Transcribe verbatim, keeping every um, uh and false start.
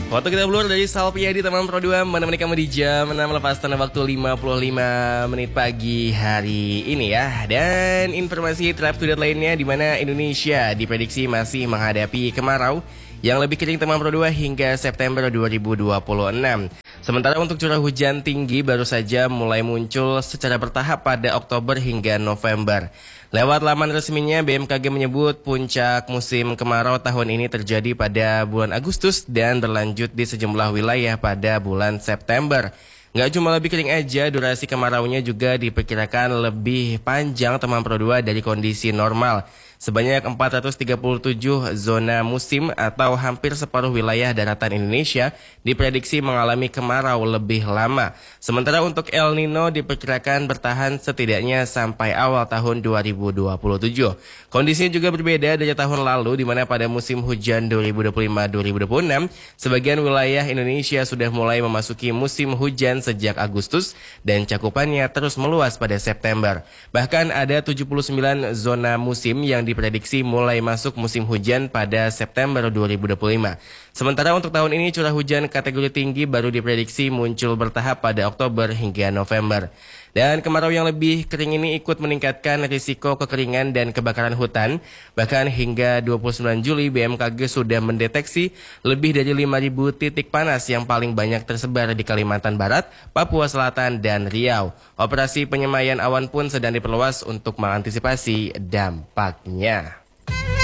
Waktu kita keluar dari Salpiadi teman Pro dua menemani kamu di jam enam lepas tanda waktu lima puluh lima menit pagi hari ini ya. Dan informasi trap to date lainnya di mana Indonesia diprediksi masih menghadapi kemarau yang lebih kering teman Pro dua hingga September dua ribu dua puluh enam. Sementara untuk curah hujan tinggi baru saja mulai muncul secara bertahap pada Oktober hingga November. Lewat laman resminya, B M K G menyebut puncak musim kemarau tahun ini terjadi pada bulan Agustus dan berlanjut di sejumlah wilayah pada bulan September. Nggak cuma lebih kering aja, durasi kemaraunya juga diperkirakan lebih panjang teman Pro dua dari kondisi normal. Sebanyak empat ratus tiga puluh tujuh zona musim atau hampir separuh wilayah daratan Indonesia diprediksi mengalami kemarau lebih lama. Sementara untuk El Nino diperkirakan bertahan setidaknya sampai awal tahun dua ribu dua puluh tujuh. Kondisinya juga berbeda dari tahun lalu di mana pada musim hujan dua ribu dua puluh lima dua ribu dua puluh enam sebagian wilayah Indonesia sudah mulai memasuki musim hujan sejak Agustus dan cakupannya terus meluas pada September. Bahkan ada tujuh puluh sembilan zona musim yang diprediksi mulai masuk musim hujan pada September dua ribu dua puluh lima. Sementara untuk tahun ini curah hujan kategori tinggi baru diprediksi muncul bertahap pada Oktober hingga November. Dan kemarau yang lebih kering ini ikut meningkatkan risiko kekeringan dan kebakaran hutan. Bahkan hingga dua puluh sembilan Juli B M K G sudah mendeteksi lebih dari lima ribu titik panas yang paling banyak tersebar di Kalimantan Barat, Papua Selatan, dan Riau. Operasi penyemaian awan pun sedang diperluas untuk mengantisipasi dampaknya.